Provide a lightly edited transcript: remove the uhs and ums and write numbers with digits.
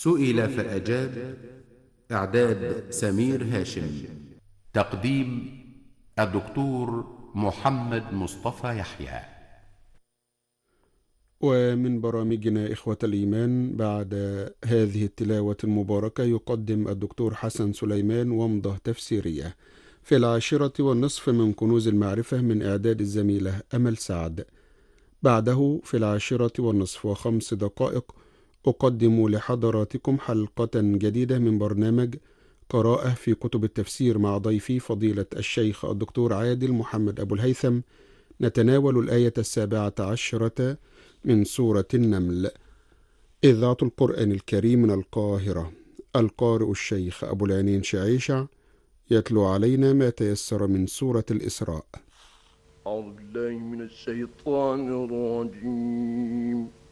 سئل فأجاب. إعداد سمير هاشم. تقديم الدكتور محمد مصطفى يحيى. ومن برامجنا إخوة الإيمان، بعد هذه التلاوة المباركة يقدم الدكتور حسن سليمان ومضة تفسيرية في 10:30 من كنوز المعرفة من إعداد الزميلة أمل سعد. بعده في 10:05 أقدم لحضراتكم حلقة جديدة من برنامج قراءة في كتب التفسير مع ضيفي فضيلة الشيخ الدكتور عادل محمد أبو الهيثم. نتناول الآية 17 من سورة النمل. إذاعة القرآن الكريم من القاهرة. القارئ الشيخ أبو العينين شعيشع يتلو علينا ما تيسر من سورة الإسراء. أعوذ بالله من الشيطان الرجيم.